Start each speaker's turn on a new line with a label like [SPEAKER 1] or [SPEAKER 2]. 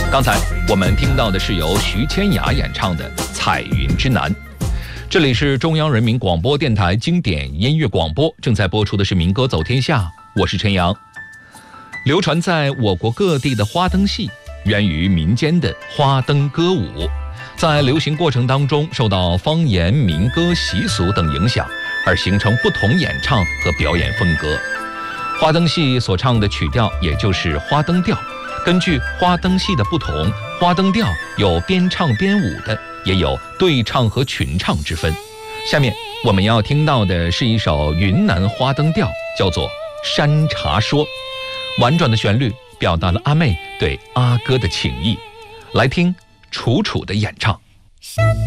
[SPEAKER 1] 刚才我们听到的是由徐千雅演唱的《彩云之南》。这里是中央人民广播电台经典音乐广播，正在播出的是民歌走天下，我是陈阳。流传在我国各地的花灯戏源于民间的花灯歌舞，在流行过程当中受到方言、民歌、习俗等影响，而形成不同演唱和表演风格。花灯戏所唱的曲调也就是花灯调，根据花灯戏的不同，花灯调有边唱边舞的，也有对唱和群唱之分。下面我们要听到的是一首云南花灯调，叫做《山茶说》。婉转的旋律表达了阿妹对阿哥的情谊，来听楚楚的演唱。